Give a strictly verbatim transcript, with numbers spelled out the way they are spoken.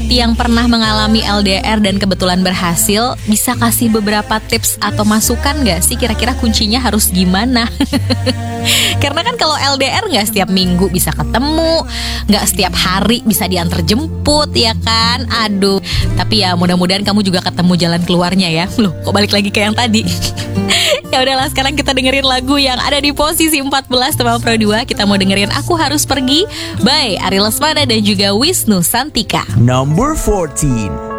yang pernah mengalami L D R dan kebetulan berhasil, bisa kasih beberapa tips atau masukan gak sih kira-kira kuncinya harus gimana? Karena kan kalau L D R gak setiap minggu bisa ketemu, gak setiap hari bisa diantar jemput, ya kan? Aduh, tapi ya mudah-mudahan kamu juga ketemu jalan keluarnya ya. Loh, kok balik lagi ke yang tadi? Ya udahlah, sekarang kita dengerin lagu yang ada di posisi empat belas Teman Pro dua. Kita mau dengerin Aku Harus Pergi by Ari Lesmana dan juga Wisnu Santika. Number fourteen.